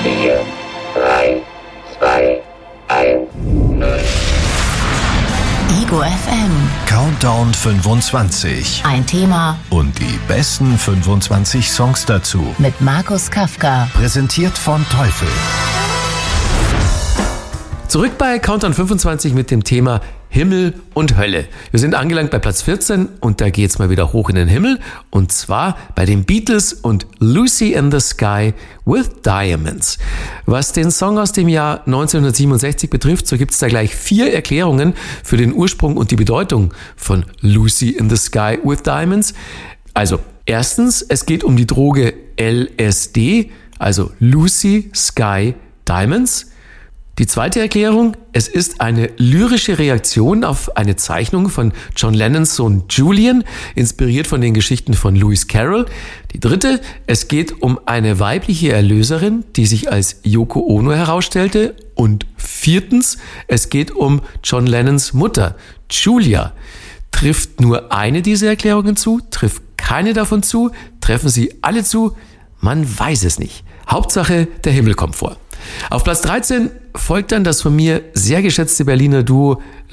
4, 3, 2, 1, 0. Ego FM. Countdown 25. Ein Thema Und die besten 25 Songs dazu. mit Markus Kafka. Präsentiert von Teufel. Zurück bei Countdown 25 mit dem Thema Himmel und Hölle. Wir sind angelangt bei Platz 14 und da geht's mal wieder hoch in den Himmel. Und zwar bei den Beatles und Lucy in the Sky with Diamonds. Was den Song aus dem Jahr 1967 betrifft, so gibt's da gleich 4 Erklärungen für den Ursprung und die Bedeutung von Lucy in the Sky with Diamonds. Also, erstens, es geht um die Droge LSD, also Lucy Sky Diamonds. Die zweite Erklärung, es ist eine lyrische Reaktion auf eine Zeichnung von John Lennons Sohn Julian, inspiriert von den Geschichten von Lewis Carroll. Die dritte, es geht um eine weibliche Erlöserin, die sich als Yoko Ono herausstellte. Und viertens, es geht um John Lennons Mutter, Julia. Trifft nur eine dieser Erklärungen zu? Trifft keine davon zu? Treffen sie alle zu? Man weiß es nicht. Hauptsache, der Himmel kommt vor. Auf Platz 13 folgt dann das von mir sehr geschätzte Berliner Duo